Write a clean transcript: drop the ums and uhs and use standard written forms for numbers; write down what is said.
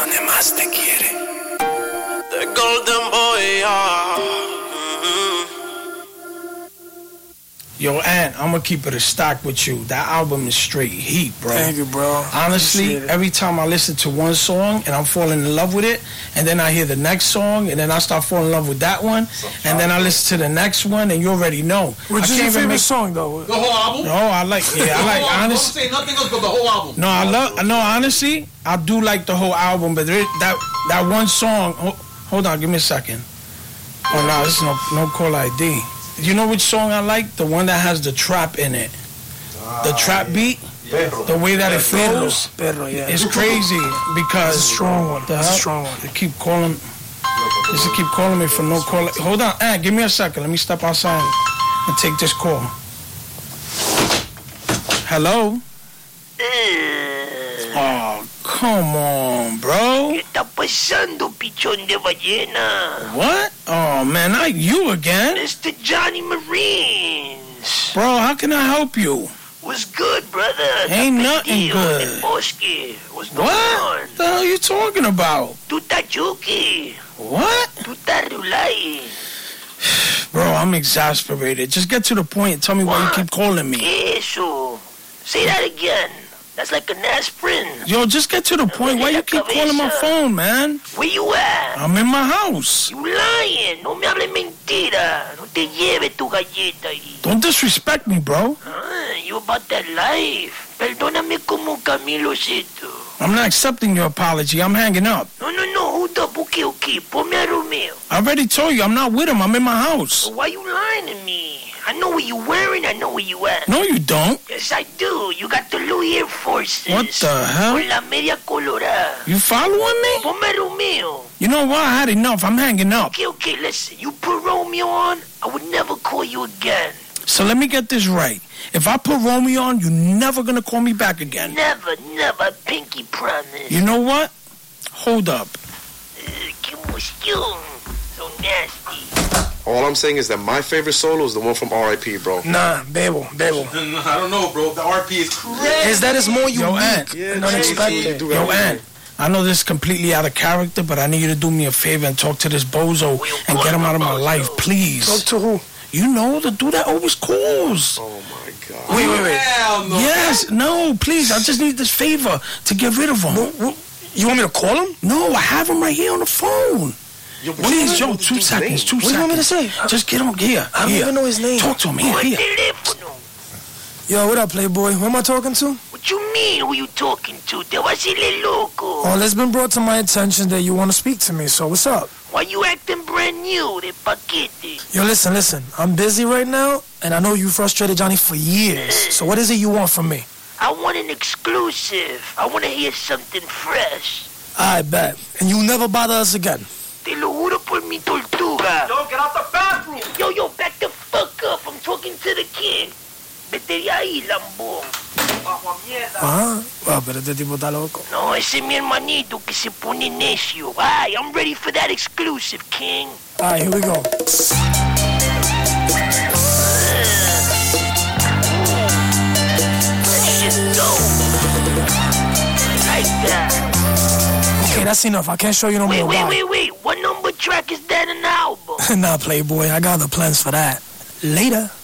donde más te quiere. The Golden Boy, Yo, Ant, I'm gonna keep it a stack with you. That album is straight heat, bro. Thank you, bro. Honestly, every time I listen to one song and I'm falling in love with it, and then I hear the next song, and then I start falling in love with that one, and then I listen to the next one, and you already know. Which is your favorite song, though? The whole album? No, I like honestly. Don't say nothing else but the whole album. No, honestly, I do like the whole album, but that one song. Hold on, give me a second. Oh no, this is no call ID. You know which song I like? The one that has the trap in it. The trap beat. The way that it flows. It's crazy because it's a strong one. It's a strong one. They keep calling. They keep calling me for no call. Hold on, give me a second. Let me step outside and take this call. Hello. Oh, come on, bro. ¿Qué está pasando, pichón de ballena? What? Oh, man, not you again. Mr. Johnny Marines. Bro, how can I help you? What's good, brother? Ain't nothing good. What's going What? on? What the hell are you talking about? Tú estás chuki. What? Tú estás rulay. Bro, I'm exasperated. Just get to the point and tell me why you keep calling me. ¿Qué eso? Say that again. That's like an aspirin. Yo, just get to the point. Why you keep calling my phone, man? Where you at? I'm in my house. You lying. No me hables mentira. No te lleves tu galleta ahí. Don't disrespect me, bro. You about that life. Perdóname como Camilo Seto. I'm not accepting your apology. I'm hanging up. No. Hold up. Okay. Ponme a Romeo. I already told you I'm not with him. I'm in my house. So why you lying to me? I know what you wearing. I know where you at. No, you don't. Yes, I do. You got the Louis Air Forces. What the hell? Con la media colorada. You following me? Ponme Romeo. You know what? I had enough. I'm hanging up. Okay. Listen. You put Romeo on, I would never call you again. So let me get this right. If I put Romeo on, you're never gonna call me back again. Never. Pinky promise. You know what? Hold up. Qué emoción. So nasty. All I'm saying is that my favorite solo is the one from R.I.P., bro. Nah, Bebo. I don't know, bro. The RP is crazy. That is more unique Ant. and unexpected. Yo, Ant. I know this is completely out of character, but I need you to do me a favor and talk to this bozo and get him out of my life, please. Talk to who? You know, the dude that always calls. Oh, my God. Wait. Hell no. Yes, no, please. I just need this favor to get rid of him. You want me to call him? No, I have him right here on the phone. Yo, Please, 2 seconds, 2 seconds. What do you want me to say? Just get him here. I don't even know his name. Talk to him here. Yo, what up, Playboy? Who am I talking to? What you mean? Who you talking to? Te vas a ir loco. Well, it's been brought to my attention that you want to speak to me, so what's up? Why you acting brand new, de paquete? Yo, listen. I'm busy right now, and I know you frustrated Johnny for years. So what is it you want from me? I want an exclusive. I want to hear something fresh. I bet. And you'll never bother us again. Te lo juro por mi tortuga. Yo, get out the bathroom. Yo, back the fuck up. I'm talking to the king. Vete de ahí, lambón. Ajá. Well, pero este tipo está loco. No, ese es mi hermanito que se pone necio. Ay, I'm ready for that exclusive, king. All right, here we go. That shit dope. I like that. Okay, that's enough. I can't show you no more. Wait. What number track is that in the album? Nah, Playboy. I got other plans for that. Later.